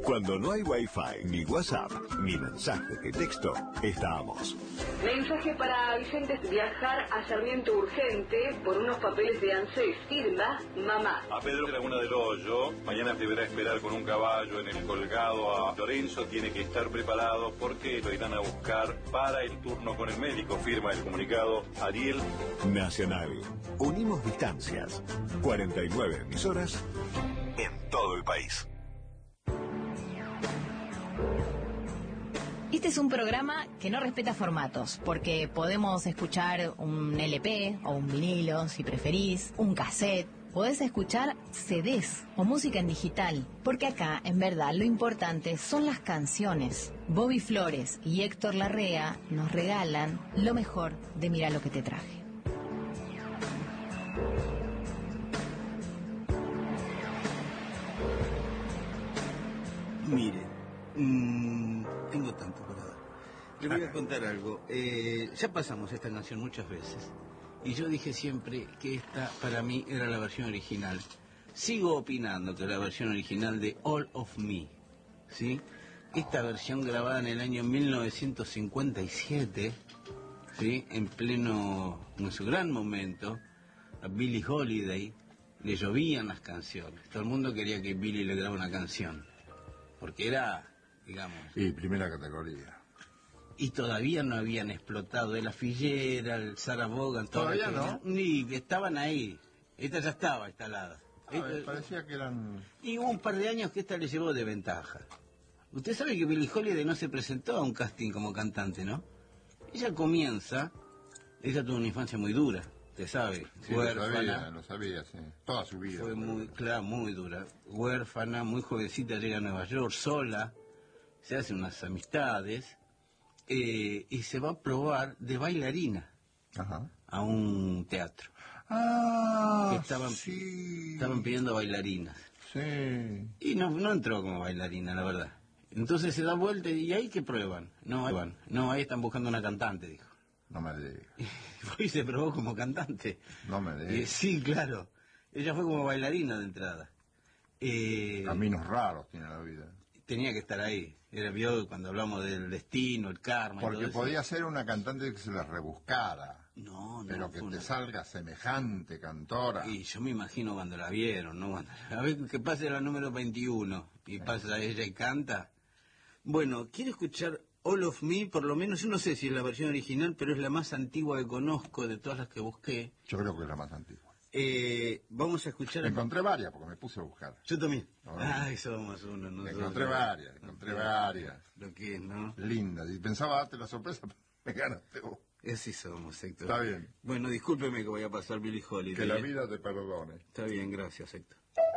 Cuando no hay Wi-Fi, ni WhatsApp, ni mensaje de texto, estamos. Mensaje para Vicente: viajar a Sarmiento urgente por unos papeles de ANSES. Firma mamá. A Pedro Laguna del Hoyo, mañana deberá esperar con un caballo en el colgado a Lorenzo. Tiene que estar preparado porque lo irán a buscar para el turno con el médico. Firma el comunicado Ariel. Nacional. Unimos distancias. 49 emisoras en todo el país. Este es un programa que no respeta formatos, porque podemos escuchar un LP o un vinilo, si preferís, un cassette. Podés escuchar CDs o música en digital, porque acá, en verdad, lo importante son las canciones. Bobby Flores y Héctor Larrea nos regalan lo mejor de Mira lo que te traje. Mire, tengo tanto para dar. Le voy a contar algo. Ya pasamos esta canción muchas veces y yo dije siempre que esta para mí era la versión original. Sigo opinando que la versión original de All of Me, ¿sí? Esta versión grabada en el año 1957, ¿sí? En su gran momento, a Billie Holiday le llovían las canciones. Todo el mundo quería que Billie le grabara una canción, porque era, digamos... Sí, primera categoría. Y todavía no habían explotado el Fillera, el Sarah Vaughan... ¿Todavía no? Ni estaban ahí. Esta ya estaba instalada. Parecía que eran... Y hubo un par de años que esta le llevó de ventaja. Usted sabe que Billie Holiday no se presentó a un casting como cantante, ¿no? Ella tuvo una infancia muy dura, usted sabe. Sí, huérfana. lo sabía, sí. Toda su vida. Fue muy dura. Huérfana, muy jovencita, llega a Nueva York sola, se hace unas amistades y se va a probar de bailarina. Ajá. A un teatro. Ah, que estaban pidiendo bailarinas. Sí. Y no entró como bailarina, la verdad. Entonces se da vuelta y ahí que prueban. No, ahí están buscando una cantante, dijo. No me digas. Y se probó como cantante. No me digas. Sí, claro. Ella fue como bailarina de entrada. Caminos raros tiene la vida. Tenía que estar ahí. Vio cuando hablamos del destino, el karma. Porque y todo podía eso. ser una cantante que se la rebuscara. No. Pero que te salga semejante cantora. Y yo me imagino cuando la vieron, ¿no? A ver que pase la número 21 y pasa ella y canta. Bueno, quiero escuchar All of Me, por lo menos, yo no sé si es la versión original, pero es la más antigua que conozco de todas las que busqué. Yo creo que es la más antigua. Vamos a escuchar... Encontré varias porque me puse a buscar. Yo también. No, somos uno. encontré varias. Lo que es, ¿no? Lindas. Y pensaba darte la sorpresa, pero me ganaste vos. Así somos, Héctor. Está bien. Bueno, discúlpeme que voy a pasar Billie Holiday. Que la vida te perdone. Está bien, gracias, Héctor.